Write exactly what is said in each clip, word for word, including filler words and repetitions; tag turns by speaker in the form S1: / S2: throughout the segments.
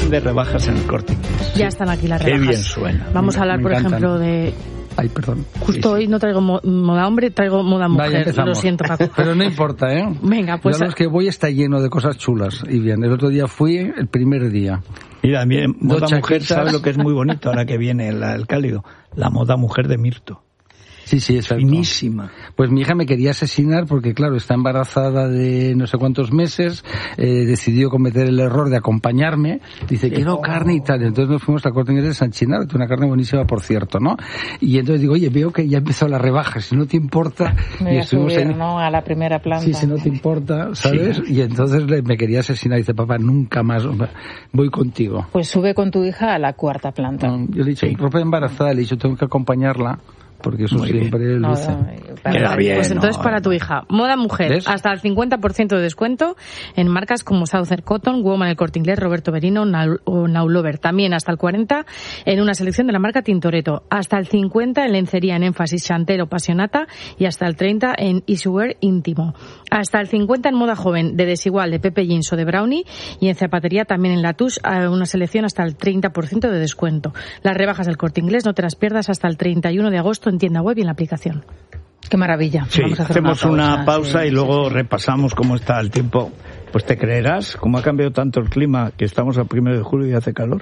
S1: fin de rebajas en el Corte Inglés.
S2: Ya están aquí las rebajas.
S1: Qué bien suena.
S2: Vamos
S3: Me-
S2: a hablar,
S3: me
S2: por
S3: encantan.
S2: ejemplo, de...
S3: Ay, perdón.
S2: Justo
S1: Sí, sí.
S2: hoy no traigo mo- moda hombre, traigo moda
S3: Vaya,
S2: mujer. Lo
S3: empezamos.
S2: siento, Paco.
S3: Pero no importa, ¿eh?
S2: Venga, pues...
S3: Yo a los que voy está lleno de cosas chulas. Y bien, el otro día fui, el primer día.
S1: Mira, bien, moda
S3: Dos
S1: mujer,
S3: chaquetas.
S1: ¿sabe lo que es muy bonito ahora que viene el, el cálido? La moda mujer de Mirto.
S3: Sí, sí, exacto.
S1: Finísima.
S3: Pues mi hija me quería asesinar porque, claro, está embarazada de no sé cuántos meses, eh, decidió cometer el error de acompañarme, dice, quiero carne y tal. Entonces nos fuimos a Corte Inglés de San Chinaro, una carne buenísima, por cierto, ¿no? Y entonces digo, oye, veo que ya empezó la rebaja, si no te importa...
S4: Me voy
S3: y
S4: a
S3: estuvimos
S4: subir,
S3: ahí-
S4: ¿no? A la primera planta.
S3: Sí, si no te importa, ¿sabes? Y entonces le- me quería asesinar, dice, papá, nunca más, voy contigo.
S4: Pues sube con tu hija a la cuarta planta.
S3: No, yo le he dicho, mi propia embarazada, le he dicho, tengo que acompañarla, porque eso
S1: Muy
S3: siempre
S4: No,
S3: luce.
S4: no, para-
S1: Queda bien.
S2: Pues entonces
S1: no,
S2: para tu hija, moda mujer,
S3: ¿Ves?
S2: hasta el cincuenta por ciento de descuento en marcas como Southern Cotton, Woman, El Corte Inglés, Roberto Berino Nau- o Naulover. También hasta el cuarenta por ciento en una selección de la marca Tintoretto. Hasta el cincuenta por ciento en lencería en énfasis Chantel o Passionata y hasta el treinta por ciento en Easywear íntimo. Hasta el cincuenta por ciento en moda joven de Desigual, de Pepe Jeans o de Brownie y en zapatería también en Latouche a una selección hasta el treinta por ciento de descuento. Las rebajas del Corte Inglés no te las pierdas hasta el treinta y uno de agosto en tienda web y en la aplicación.
S4: Qué maravilla.
S1: Sí,
S4: Vamos a hacer
S1: hacemos una pausa,
S4: sí,
S1: y
S4: sí,
S1: luego
S4: sí.
S1: repasamos cómo está el tiempo. Pues te creerás cómo ha cambiado tanto el clima que estamos al primero de julio y hace calor.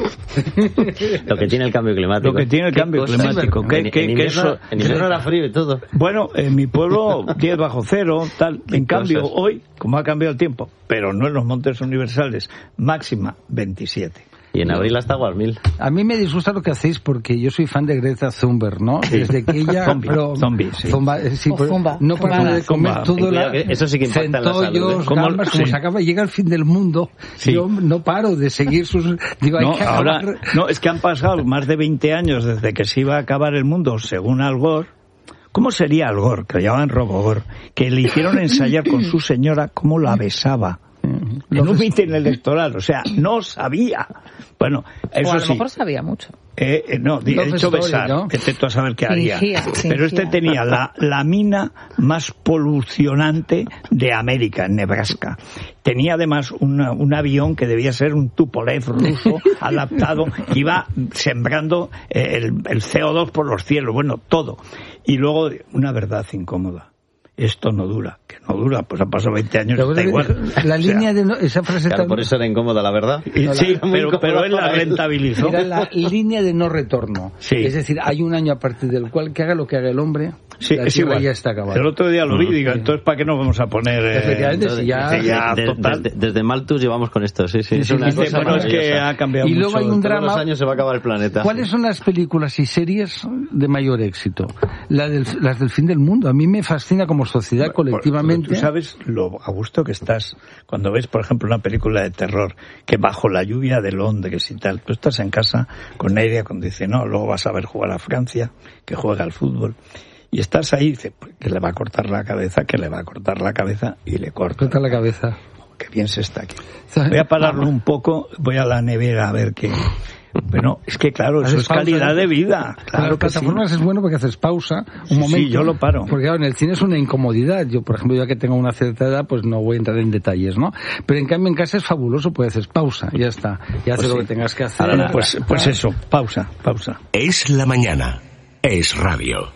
S5: Lo que tiene el cambio climático.
S1: Lo que tiene el
S5: ¿Qué
S1: cambio
S5: cosas?
S1: climático. ¿Qué-
S5: En,
S1: qué-
S5: en
S1: qué
S5: invierno,
S1: so-
S5: en invierno era frío y todo.
S1: Bueno, en mi pueblo diez bajo cero, tal. En cambio,
S5: cosas?
S1: hoy, como ha cambiado el tiempo, pero no en los montes universales, máxima veintisiete.
S5: Y en abril hasta aguas mil.
S3: A mí me disgusta lo que hacéis porque yo soy fan de Greta Thunberg, ¿no? Desde que ella...
S1: Zombie,
S3: pero-
S1: zombie, sí.
S3: Zumba, eh, sí,
S4: O
S3: pero
S4: zumba,
S3: no
S4: zumba.
S3: para de comer
S1: Zumba.
S3: todo
S5: Cuidado,
S3: la...
S5: que eso sí que impacta en la salud, ¿eh?
S3: centollos,
S1: ¿Cómo-
S3: gambas, como
S1: sí.
S3: se acaba, llega el fin del mundo.
S1: Sí.
S3: Yo no paro de seguir sus... Digo, hay
S1: No,
S3: que
S1: ahora,
S3: acabar...
S1: no, es que han pasado más de veinte años desde que se iba a acabar el mundo, según Al Gore. ¿Cómo sería Al Gore, que lo llamaban Robo Gore, que le hicieron ensayar con su señora cómo la besaba? En un mitin electoral, o sea, no sabía. Bueno, eso
S4: O a lo
S1: sí.
S4: mejor sabía mucho.
S1: Eh, eh, no, di- he
S3: Love
S1: dicho
S3: Story,
S1: besar,
S3: ¿no?
S1: vete tú a saber qué haría.
S4: Fingía,
S1: Pero este
S4: fingía.
S1: tenía la, la mina más polucionante de América, en Nebraska. Tenía además una- un avión que debía ser un Tupolev ruso adaptado, que iba sembrando eh, el, el C O dos por los cielos, bueno, todo. Y luego una verdad incómoda. Esto no dura, que no dura, pues han pasado veinte años,
S3: Pero,
S1: está igual.
S3: La
S1: O sea,
S3: línea de... no- esa frase
S5: Claro,
S3: tan-
S5: por eso era incómoda, la verdad.
S1: y- sí,
S5: Era muy
S1: pero,
S5: incómoda
S1: pero él la
S5: para él.
S1: rentabilizó.
S3: Era la línea de no retorno.
S1: Sí.
S3: Es decir, hay un año a partir del cual que haga lo que haga el hombre,
S1: Sí,
S3: la
S1: es
S3: tierra
S1: igual.
S3: ya está acabada.
S1: El otro día lo vi, digo, entonces ¿para qué nos vamos a poner? eh,
S3: Efectivamente,
S1: entonces,
S3: si ya-
S1: dice, ya,
S5: De-
S1: total.
S5: desde, desde Malthus llevamos con esto, sí, sí.
S3: Sí,
S5: es
S3: sí,
S5: una
S3: dice,
S1: Dice,
S5: cosa
S1: bueno, es que
S5: maravillosa.
S1: ha cambiado
S3: Y
S1: mucho.
S3: luego hay un
S5: Todos
S3: drama.
S5: los años se va a acabar el planeta.
S3: ¿Cuáles son las películas y series de mayor éxito? La del- las del fin del mundo. A mí me fascina como sociedad
S1: Por-
S3: colectivamente.
S1: Tú sabes lo a gusto que estás cuando ves, por ejemplo, una película de terror que bajo la lluvia de Londres y tal, tú estás en casa con aire acondicionado, luego vas a ver jugar a Francia, que juega al fútbol, y estás ahí y dices, pues, que le va a cortar la cabeza, que le va a cortar la cabeza, y le corta.
S3: Corta la cabeza.
S1: Qué bien se está aquí. Voy a pararlo un poco, voy a la nevera a ver qué... Bueno, es que claro, eso
S3: Haces
S1: es
S3: pausa,
S1: calidad
S3: ¿no?
S1: de vida.
S3: Con
S1: Claro
S3: las
S1: que sí.
S3: plataformas es bueno porque haces pausa un
S1: Sí,
S3: momento.
S1: sí, yo lo paro.
S3: Porque claro, en el cine es una incomodidad. Yo, por ejemplo, ya que tengo una cierta edad, pues no voy a entrar en detalles, ¿no? Pero en cambio en casa es fabuloso, pues haces pausa, y ya está. Y haces
S1: Pues
S3: lo
S1: sí.
S3: que tengas que hacer.
S1: Ahora, pues, pues eso, pausa, pausa.
S6: Es la mañana. Es radio.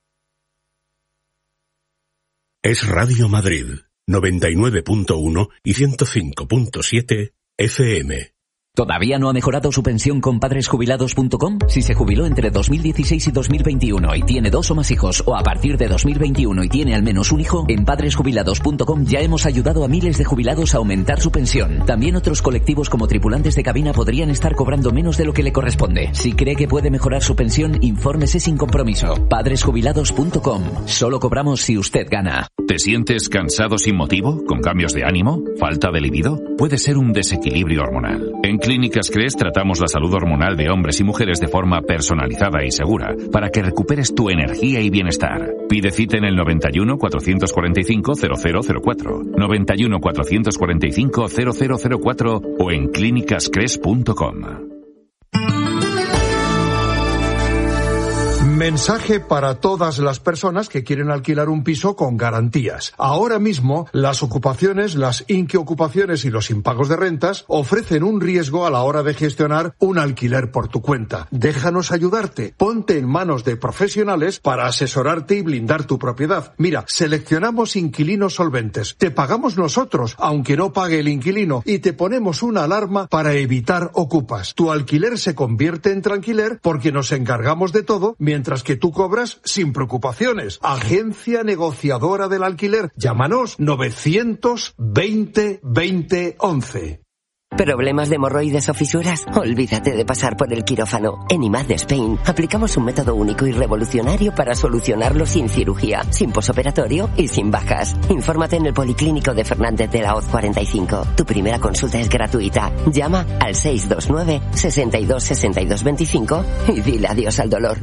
S6: Es Radio Madrid, noventa y nueve punto uno y ciento cinco punto siete F M.
S7: ¿Todavía no ha mejorado su pensión con padres jubilados punto com? Si se jubiló entre dos mil dieciséis y dos mil veintiuno y tiene dos o más hijos, o a partir de dos mil veintiuno y tiene al menos un hijo, en padres jubilados punto com ya hemos ayudado a miles de jubilados a aumentar su pensión. También otros colectivos como tripulantes de cabina podrían estar cobrando menos de lo que le corresponde. Si cree que puede mejorar su pensión, infórmese sin compromiso. padres jubilados punto com. Solo cobramos si usted gana.
S8: ¿Te sientes cansado sin motivo? ¿Con cambios de ánimo? ¿Falta de libido? Puede ser un desequilibrio hormonal. En Clínicas Cres tratamos la salud hormonal de hombres y mujeres de forma personalizada y segura para que recuperes tu energía y bienestar. Pide cita en el noventa y uno, cuatrocientos cuarenta y cinco, cero cero cero cuatro, noventa y uno, cuatrocientos cuarenta y cinco, cero cero cero cuatro o en clínicas cres punto com.
S9: Mensaje para todas las personas que quieren alquilar un piso con garantías. Ahora mismo, las ocupaciones, las inquiocupaciones y los impagos de rentas ofrecen un riesgo a la hora de gestionar un alquiler por tu cuenta. Déjanos ayudarte. Ponte en manos de profesionales para asesorarte y blindar tu propiedad. Mira, seleccionamos inquilinos solventes. Te pagamos nosotros, aunque no pague el inquilino, y te ponemos una alarma para evitar ocupas. Tu alquiler se convierte en tranquiler porque nos encargamos de todo, mientras que tú cobras sin preocupaciones. Agencia negociadora del alquiler. Llámanos novecientos veinte veinte once.
S10: ¿Problemas de hemorroides o fisuras? Olvídate de pasar por el quirófano. En I M A D Spain aplicamos un método único y revolucionario para solucionarlo sin cirugía, sin posoperatorio y sin bajas. Infórmate en el Policlínico de Fernández de la Hoz cuarenta y cinco. Tu primera consulta es gratuita. Llama al seis dos nueve, sesenta y dos, sesenta y dos veinticinco y dile adiós al dolor.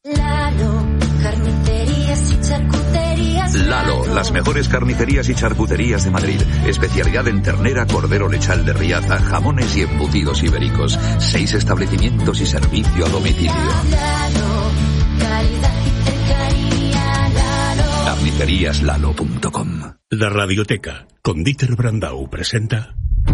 S11: Lalo, carnicerías y charcuterías.
S12: Lalo, las mejores carnicerías y charcuterías de Madrid. Especialidad en ternera, cordero lechal de Riaza, jamones y embutidos ibéricos. Seis establecimientos y servicio a domicilio.
S11: Lalo, calidad y cercanía, Lalo.
S12: carnicerías lalo punto com.
S6: La Radioteca, con Dieter Brandau, presenta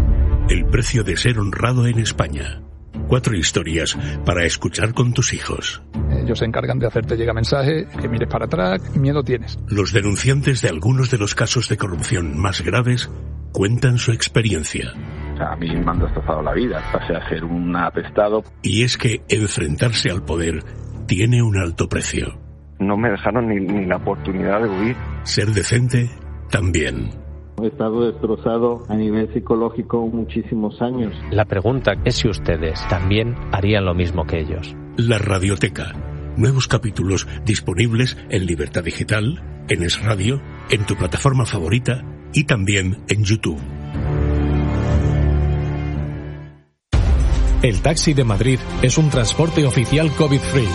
S6: El precio de ser honrado en España. Cuatro historias para escuchar con tus hijos.
S13: Ellos se encargan de hacerte llegar mensaje, que mires para atrás, miedo tienes.
S6: Los denunciantes de algunos de los casos de corrupción más graves cuentan su experiencia.
S14: A mí me han destrozado la vida, pasé a ser un apestado.
S6: Y es que enfrentarse al poder tiene un alto precio.
S14: No me dejaron ni, ni la oportunidad de huir.
S6: Ser decente también.
S15: He estado destrozado a nivel psicológico muchísimos años.
S16: La pregunta es si ustedes también harían lo mismo que ellos.
S6: La Radioteca. Nuevos capítulos disponibles en Libertad Digital, en Es Radio, en tu plataforma favorita y también en YouTube.
S17: El taxi de Madrid es un transporte oficial COVID-free.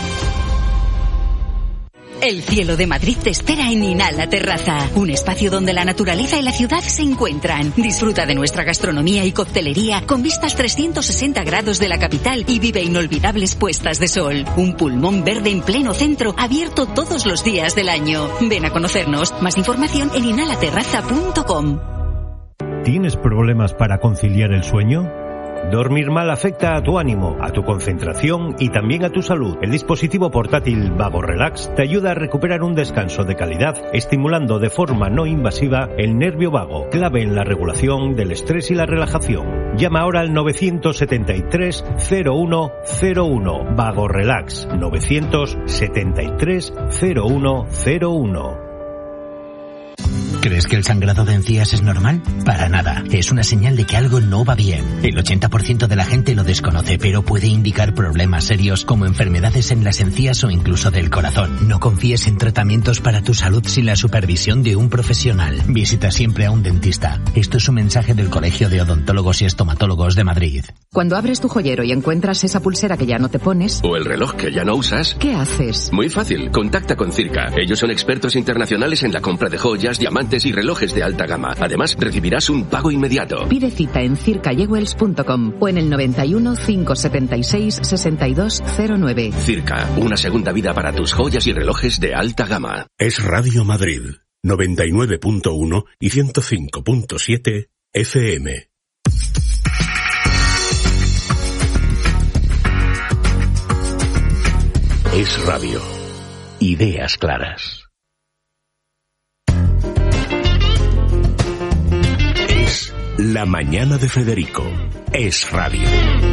S18: El cielo de Madrid te espera en Inhala Terraza, un espacio donde la naturaleza y la ciudad se encuentran. Disfruta de nuestra gastronomía y coctelería con vistas trescientos sesenta grados de la capital y vive inolvidables puestas de sol. Un pulmón verde en pleno centro, abierto todos los días del año. Ven a conocernos. Más información en inhala terraza punto com.
S19: ¿Tienes problemas para conciliar el sueño? Dormir mal afecta a tu ánimo, a tu concentración y también a tu salud. El dispositivo portátil Vago Relax te ayuda a recuperar un descanso de calidad, estimulando de forma no invasiva el nervio vago, clave en la regulación del estrés y la relajación. Llama ahora al novecientos setenta y tres, cero uno cero uno. Vago Relax, novecientos setenta y tres, cero uno cero uno.
S20: ¿Crees que el sangrado de encías es normal? Para nada. Es una señal de que algo no va bien. El ochenta por ciento de la gente lo desconoce, pero puede indicar problemas serios como enfermedades en las encías o incluso del corazón. No confíes en tratamientos para tu salud sin la supervisión de un profesional. Visita siempre a un dentista. Esto es un mensaje del Colegio de Odontólogos y Estomatólogos de Madrid.
S21: Cuando abres tu joyero y encuentras esa pulsera que ya no te pones...
S22: o el reloj que ya no usas...
S21: ¿qué haces?
S22: Muy fácil. Contacta con Circa. Ellos son expertos internacionales en la compra de joyas, diamantes y relojes de alta gama. Además, recibirás un pago inmediato.
S21: Pide cita en circa jewels punto com o en el noventa y uno, cinco setenta y seis, sesenta y dos cero nueve.
S22: Circa, una segunda vida para tus joyas y relojes de alta gama.
S6: Es Radio Madrid, noventa y nueve punto uno y ciento cinco punto siete F M. Es Radio. Ideas claras. Es La Mañana de Federico. Es Radio.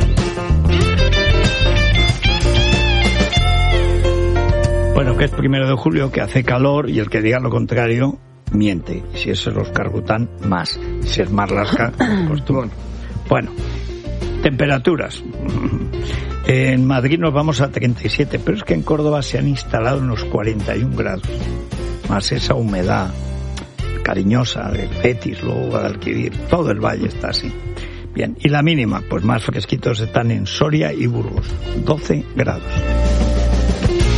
S1: Bueno, que es primero de julio, que hace calor, y el que diga lo contrario miente. Si es el Oscar Gután, más. Si es Marlaska, pues tú. Bueno, temperaturas. En Madrid nos vamos a treinta y siete, pero es que en Córdoba se han instalado unos cuarenta y un grados. Más esa humedad cariñosa del Betis, luego Guadalquivir, todo el valle está así. Bien, y la mínima, pues más fresquitos están en Soria y Burgos, doce grados.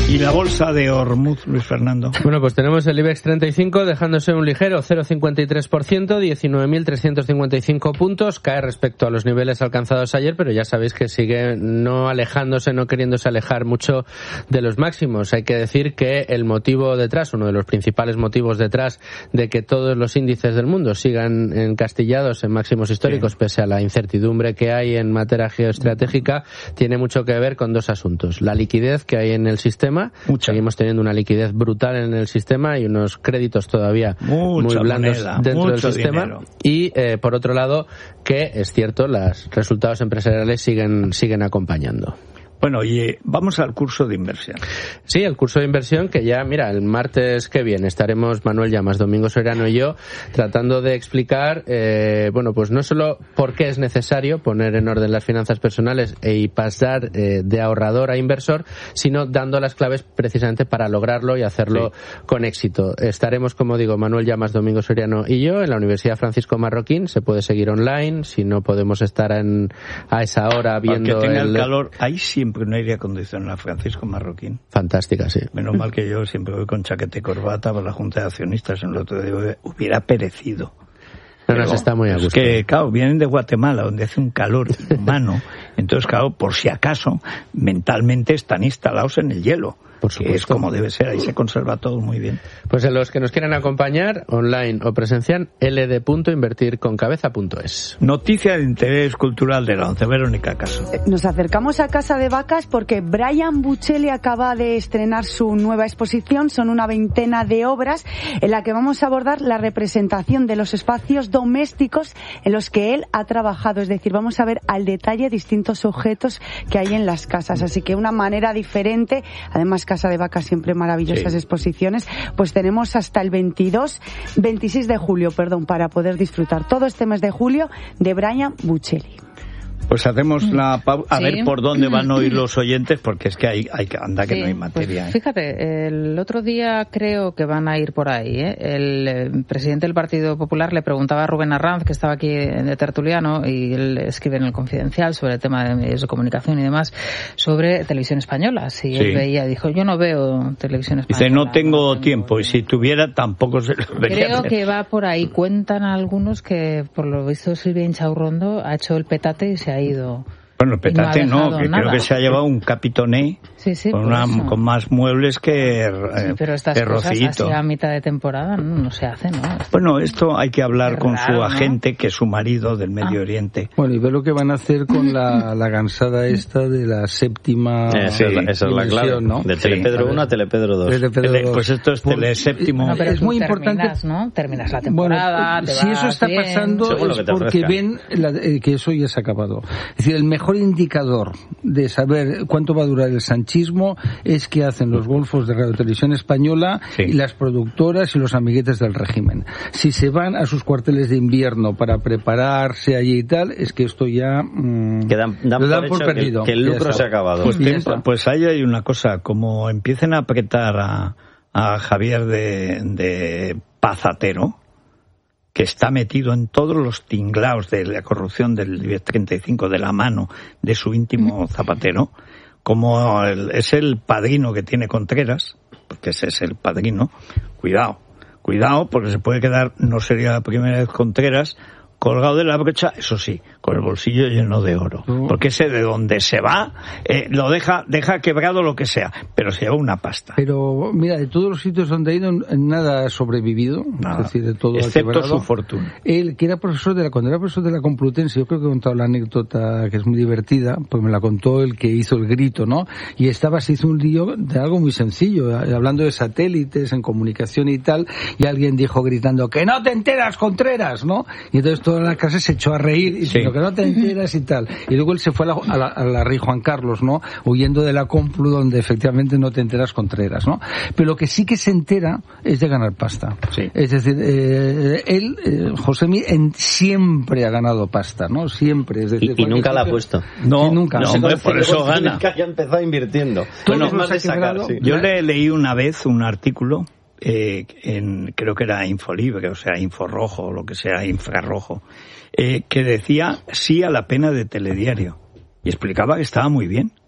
S1: ¿Y la bolsa de Hormuz, Luis Fernando?
S2: Bueno, pues tenemos el IBEX treinta y cinco dejándose un ligero cero coma cincuenta y tres por ciento, diecinueve mil trescientos cincuenta y cinco puntos, cae respecto a los niveles alcanzados ayer, pero ya sabéis que sigue no alejándose, no queriéndose alejar mucho de los máximos. Hay que decir que el motivo detrás, uno de los principales motivos detrás de que todos los índices del mundo sigan encastillados en máximos históricos, sí, pese a la incertidumbre que hay en materia geoestratégica, tiene mucho que ver con dos asuntos. La liquidez que hay en el sistema, Mucha. Seguimos teniendo una liquidez brutal en el sistema y unos créditos todavía Mucha muy blandos moneda, dentro del sistema. Dinero. Y, eh, por otro lado, que es cierto, los resultados empresariales siguen, siguen acompañando.
S1: Bueno, y vamos al curso de inversión.
S2: Sí, el curso de inversión que ya, mira, el martes que viene estaremos Manuel Llamas, Domingo Soriano y yo tratando de explicar, eh, bueno, pues no solo por qué es necesario poner en orden las finanzas personales y pasar eh, de ahorrador a inversor, sino dando las claves precisamente para lograrlo y hacerlo sí. con éxito. Estaremos, como digo, Manuel Llamas, Domingo Soriano y yo en la Universidad Francisco Marroquín. Se puede seguir online, si no podemos estar en, a esa hora viendo...
S1: Aunque tenga el,
S2: el
S1: calor, ahí siempre un aire acondicionado, Francisco Marroquín.
S2: Fantástica, sí.
S1: Menos mal que yo siempre voy con chaqueta y corbata para la Junta de Accionistas. En el otro día hubiera perecido.
S2: Pero nos está muy a gusto.
S1: Es que, claro, vienen de Guatemala, donde hace un calor inhumano. Entonces, claro, por si acaso, mentalmente están instalados en el hielo. Por supuesto. Que es como debe ser, ahí se conserva todo muy bien.
S2: Pues en los que nos quieran acompañar, online o presencial, l d punto invertir con cabeza punto es.
S1: Noticia de interés cultural de la once, Verónica Caso.
S4: Nos acercamos a Casa de Vacas porque Brian Buccelli acaba de estrenar su nueva exposición. Son una veintena de obras en la que vamos a abordar la representación de los espacios domésticos en los que él ha trabajado. Es decir, vamos a ver al detalle distintos objetos que hay en las casas. Así que una manera diferente, además Casa de Vacas siempre maravillosas sí. exposiciones, pues tenemos hasta el veintidós, veintiséis de julio, perdón, para poder disfrutar todo este mes de julio de Brian Buccelli.
S1: Pues hacemos la pausa, a sí. ver por dónde van a oír los oyentes, porque es que hay, hay anda que sí, no hay materia.
S23: Pues fíjate, el otro día creo que van a ir por ahí. ¿eh? El, el presidente del Partido Popular le preguntaba a Rubén Arranz, que estaba aquí de tertuliano, y él escribe en el Confidencial sobre el tema de medios de comunicación y demás, sobre televisión española. Si sí. él veía, dijo, yo no veo televisión española.
S1: Dice, no tengo no tiempo, y si tuviera tampoco se lo vería.
S23: Creo que va por ahí. Cuentan algunos que, por lo visto, Silvia Inchaurrondo ha hecho el petate y se ha ido.
S1: Bueno, el petate no, no que nada. Creo que se ha llevado un capitoné
S23: sí, sí,
S1: con, una, con más muebles que eh,
S23: sí, pero estas
S1: que
S23: cosas
S1: Rocito.
S23: Así a mitad de temporada no, no se hace, ¿no?
S1: Bueno, esto hay que hablar con
S23: raro,
S1: su
S23: ¿no?
S1: agente, que es su marido del Medio ah. Oriente.
S3: Bueno, y ver lo que van a hacer con la, la gansada esta de la séptima
S5: eh, sí, esa es la clave,
S3: ¿no?
S5: De Telepedro uno a Telepedro dos.
S3: Telepedro
S1: pues esto es teleséptimo.
S23: No, pero
S3: es muy importante,
S23: terminas, ¿no? Terminas la temporada,
S3: bueno,
S23: te
S3: si eso está
S23: bien.
S3: pasando es porque ven la, eh, que eso ya se ha acabado. Es decir, el mejor indicador de saber cuánto va a durar el sanchismo es que hacen los golfos de Radio Televisión Española sí. y las productoras y los amiguetes del régimen. Si se van a sus cuarteles de invierno para prepararse allí y tal, es que esto ya mmm,
S5: que dan, dan
S3: lo dan
S5: por,
S3: por perdido.
S5: Que, que el lucro se ha acabado.
S1: Pues, tiempo, pues ahí hay una cosa, como empiecen a apretar a, a Javier de, de Pazatero, que está metido en todos los tinglaos de la corrupción del IBEX treinta y cinco de la mano de su íntimo Zapatero, como el, es el padrino que tiene Contreras, porque ese es el padrino, cuidado, cuidado, porque se puede quedar, no sería la primera vez Contreras, colgado de la brocha, eso sí, con el bolsillo lleno de oro. Porque ese de donde se va, eh, lo deja deja quebrado lo que sea, pero se lleva una pasta.
S3: Pero, mira, de todos los sitios donde ha ido, nada ha sobrevivido.
S1: Nada.
S3: Es decir, de todo
S1: excepto su fortuna.
S3: Él, que era profesor de la, cuando era profesor de la Complutense, yo creo que he contado la anécdota que es muy divertida, pues me la contó el que hizo el grito, ¿no? Y estaba, se hizo un lío de algo muy sencillo, hablando de satélites, en comunicación y tal, y alguien dijo gritando, ¡que no te enteras, Contreras!, ¿no? Y entonces toda la clase se echó a reír y sí. que no te enteras y tal. Y luego él se fue a la, a la, a la Rey Juan Carlos, ¿no? Huyendo de la Complu, donde efectivamente no te enteras Contreras, ¿no? Pero lo que sí que se entera es de ganar pasta.
S1: Sí.
S3: Es decir, eh, él, eh, Josemi, en, siempre ha ganado pasta, ¿no? Siempre. Es decir,
S5: y, y nunca la ha puesto.
S1: No,
S3: sí, nunca.
S1: No, hombre, por eso gana.
S5: Que haya empezado invirtiendo.
S1: Bueno, más de sacar, sí. Yo le leí una vez un artículo eh, en, creo que era Infolibre, o sea, Inforrojo, o lo que sea, Infrarrojo, eh, que decía sí a la pena de Telediario. Y explicaba que estaba muy bien.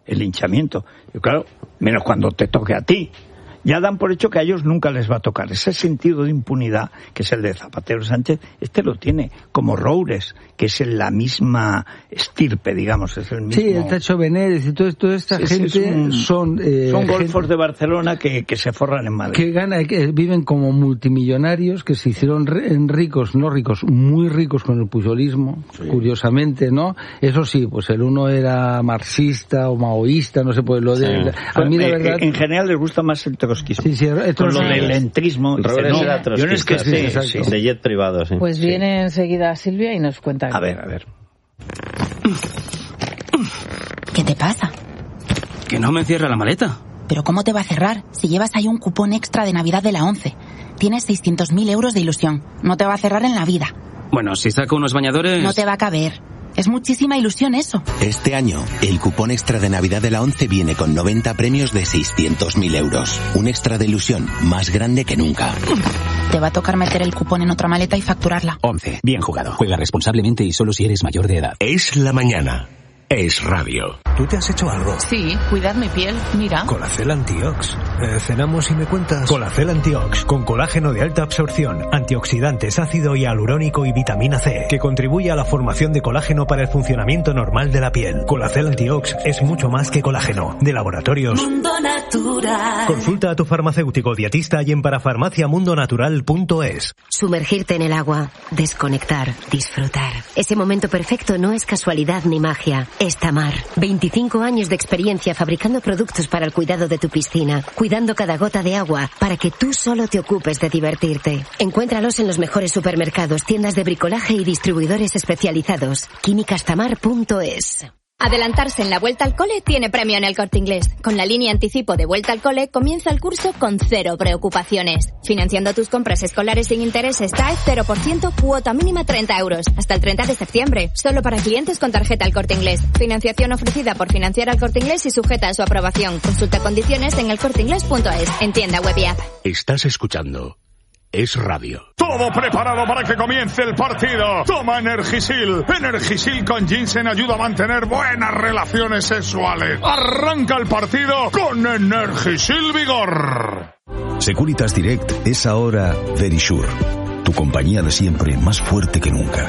S1: el linchamiento. Y claro, menos cuando te toque a ti. Ya dan por hecho que a ellos nunca les va a tocar. Ese sentido de impunidad, que es el de Zapatero Sánchez, este lo tiene, como Roures, que es en la misma estirpe, digamos, es el mismo...
S3: Sí, el Tacho Benítez y todo, toda esta
S1: sí,
S3: gente
S1: sí, un,
S3: son... Eh,
S1: son golfos
S3: gente
S1: de Barcelona que, que se forran en Madrid.
S3: Que gana, que viven como multimillonarios, que se hicieron ricos, no ricos, muy ricos con el pujolismo, sí. Curiosamente, ¿no? Eso sí, pues el uno era marxista o maoísta, no sé, pues lo de... Sí.
S1: A mí, la verdad... En general les gusta más el
S3: Sí, sí,
S1: con lo del entrismo.
S5: Robert no, era trotskista, sí, sí, sí, sí. De jet privado, sí.
S23: Pues viene sí. enseguida Silvia y nos cuenta.
S1: A ver, a ver.
S7: ¿Qué te pasa?
S8: Que no me cierra la maleta.
S7: ¿Pero cómo te va a cerrar si llevas ahí un cupón extra de Navidad de la ONCE? Tienes seiscientos mil euros de ilusión. No te va a cerrar en la vida.
S8: Bueno, si saco unos bañadores...
S7: No te va a caber. Es muchísima ilusión eso.
S9: Este año, el cupón extra de Navidad de la ONCE viene con noventa premios de seiscientos mil euros. Un extra de ilusión más grande que nunca.
S7: Te va a tocar meter el cupón en otra maleta y facturarla.
S8: ONCE. Bien jugado. Juega responsablemente y solo si eres mayor de edad.
S6: Es la mañana. Es radio.
S24: ¿Tú te has hecho algo?
S7: Sí, cuidad mi piel, mira.
S24: Colacel Antiox. Eh, cenamos y me cuentas.
S19: Colacel Antiox, con colágeno de alta absorción, antioxidantes, ácido hialurónico y vitamina C, que contribuye a la formación de colágeno para el funcionamiento normal de la piel. Colacel Antiox es mucho más que colágeno. De Laboratorios
S11: Mundo Natural.
S19: Consulta a tu farmacéutico dietista y en parafarmacia mundo natural punto es.
S25: Sumergirte en el agua, desconectar, disfrutar. Ese momento perfecto no es casualidad ni magia. Es Tamar. veinticinco años de experiencia fabricando productos para el cuidado de tu piscina, cuidando cada gota de agua para que tú solo te ocupes de divertirte. Encuéntralos en los mejores supermercados, tiendas de bricolaje y distribuidores especializados. químicas tamar punto es.
S26: Adelantarse en la Vuelta al Cole tiene premio en El Corte Inglés. Con la línea anticipo de Vuelta al Cole comienza el curso con cero preocupaciones. Financiando tus compras escolares sin intereses T A E cero por ciento, cuota mínima treinta euros. Hasta el treinta de septiembre. Solo para clientes con tarjeta El Corte Inglés. Financiación ofrecida por Financiar al Corte Inglés y sujeta a su aprobación. Consulta condiciones en el corte inglés punto es. En tienda web y app.
S6: Estás escuchando Es Radio.
S27: Todo preparado para que comience el partido. Toma Energisil. Energisil con ginseng ayuda a mantener buenas relaciones sexuales. Arranca el partido con Energisil Vigor.
S28: Securitas Direct es ahora Verisure. Tu compañía de siempre, más fuerte que nunca.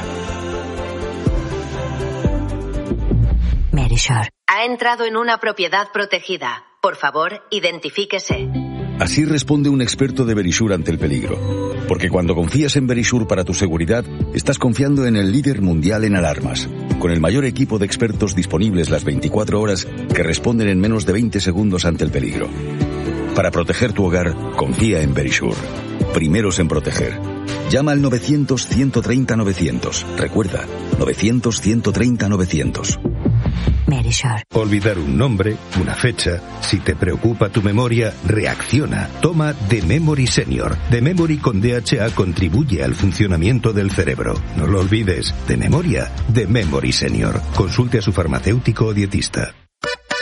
S25: Verisure. Ha entrado en una propiedad protegida. Por favor, identifíquese.
S28: Así responde un experto de Verisure ante el peligro. Porque cuando confías en Verisure para tu seguridad, estás confiando en el líder mundial en alarmas, con el mayor equipo de expertos disponibles las veinticuatro horas que responden en menos de veinte segundos ante el peligro. Para proteger tu hogar, confía en Verisure. Primeros en proteger. Llama al novecientos, ciento treinta, novecientos. Recuerda, novecientos, ciento treinta, novecientos.
S25: Verisure.
S28: Olvidar un nombre, una fecha. Si te preocupa tu memoria, reacciona. Toma The Memory Senior. The Memory con D H A contribuye al funcionamiento del cerebro. No lo olvides. De memoria, The Memory Senior. Consulte a su farmacéutico o dietista.